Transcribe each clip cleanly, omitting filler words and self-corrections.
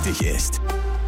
wichtig ist.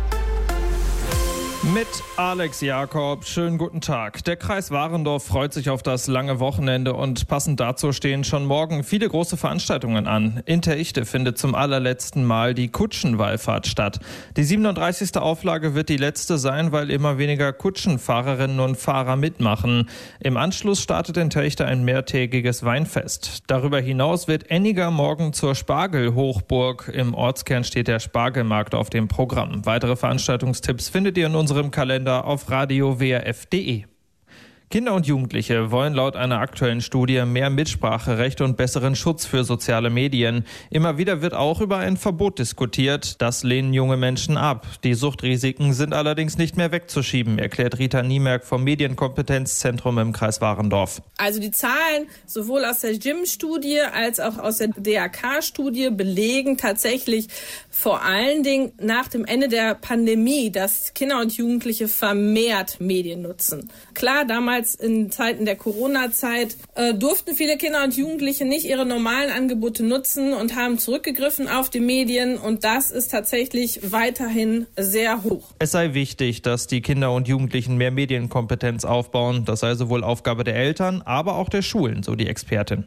Mit Alex Jakob, schönen guten Tag. Der Kreis Warendorf freut sich auf das lange Wochenende und passend dazu stehen schon morgen viele große Veranstaltungen an. In Techte findet zum allerletzten Mal die Kutschenwallfahrt statt. Die 37. Auflage wird die letzte sein, weil immer weniger Kutschenfahrerinnen und Fahrer mitmachen. Im Anschluss startet in Techte ein mehrtägiges Weinfest. Darüber hinaus wird Enniger morgen zur Spargelhochburg. Im Ortskern steht der Spargelmarkt auf dem Programm. Weitere Veranstaltungstipps findet ihr in unserem Kalender auf radio-wrf.de. Kinder und Jugendliche wollen laut einer aktuellen Studie mehr Mitspracherecht und besseren Schutz für soziale Medien. Immer wieder wird auch über ein Verbot diskutiert. Das lehnen junge Menschen ab. Die Suchtrisiken sind allerdings nicht mehr wegzuschieben, erklärt Rita Niemerk vom Medienkompetenzzentrum im Kreis Warendorf. Also die Zahlen sowohl aus der JIM-Studie als auch aus der DRK-Studie belegen tatsächlich vor allen Dingen nach dem Ende der Pandemie, dass Kinder und Jugendliche vermehrt Medien nutzen. Klar, damals in Zeiten der Corona-Zeit durften viele Kinder und Jugendliche nicht ihre normalen Angebote nutzen und haben zurückgegriffen auf die Medien, und das ist tatsächlich weiterhin sehr hoch. Es sei wichtig, dass die Kinder und Jugendlichen mehr Medienkompetenz aufbauen. Das sei sowohl Aufgabe der Eltern, aber auch der Schulen, so die Expertin.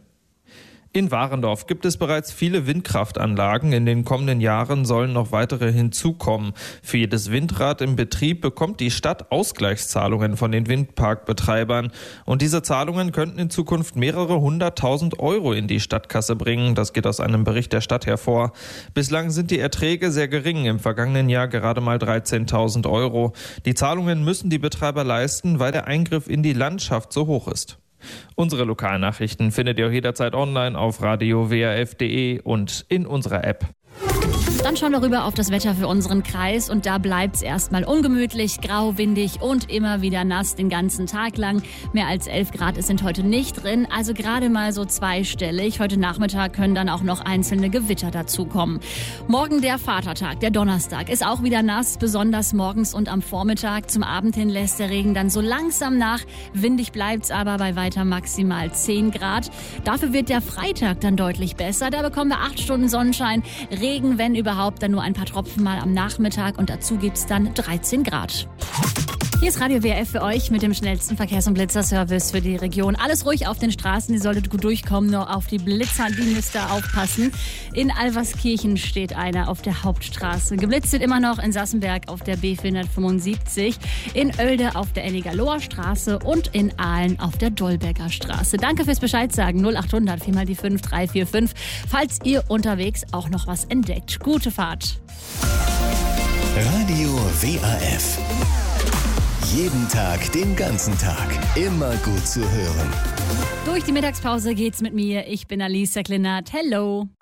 In Warendorf gibt es bereits viele Windkraftanlagen. In den kommenden Jahren sollen noch weitere hinzukommen. Für jedes Windrad im Betrieb bekommt die Stadt Ausgleichszahlungen von den Windparkbetreibern. Und diese Zahlungen könnten in Zukunft mehrere 100.000 Euro in die Stadtkasse bringen. Das geht aus einem Bericht der Stadt hervor. Bislang sind die Erträge sehr gering. Im vergangenen Jahr gerade mal 13.000 Euro. Die Zahlungen müssen die Betreiber leisten, weil der Eingriff in die Landschaft so hoch ist. Unsere Lokalnachrichten findet ihr auch jederzeit online auf radio-wrf.de und in unserer App. Dann schauen wir rüber auf das Wetter für unseren Kreis, und da bleibt es erstmal ungemütlich, grau, windig und immer wieder nass den ganzen Tag lang. Mehr als 11 Grad sind heute nicht drin, also gerade mal so zweistellig. Heute Nachmittag können dann auch noch einzelne Gewitter dazukommen. Morgen der Vatertag, der Donnerstag, ist auch wieder nass, besonders morgens und am Vormittag. Zum Abend hin lässt der Regen dann so langsam nach. Windig bleibt es aber bei weiter maximal 10 Grad. Dafür wird der Freitag dann deutlich besser. Da bekommen wir 8 Stunden Sonnenschein, Regen, wenn überhaupt, dann nur ein paar Tropfen mal am Nachmittag, und dazu gibt's dann 13 Grad. Hier ist Radio WRF für euch mit dem schnellsten Verkehrs- und Blitzerservice für die Region. Alles ruhig auf den Straßen, ihr solltet gut durchkommen, nur auf die Blitzer, die müsst ihr aufpassen. In Alverskirchen steht einer auf der Hauptstraße. Geblitzt wird immer noch in Sassenberg auf der B475, in Oelde auf der Enniger-Loher Straße und in Aalen auf der Dolberger Straße. Danke fürs Bescheid sagen, 0800 4 mal die 5 345, falls ihr unterwegs auch noch was entdeckt. Gute Fahrt. Radio WRF. Jeden Tag, den ganzen Tag. Immer gut zu hören. Durch die Mittagspause geht's mit mir. Ich bin Alicia Klinert. Hello.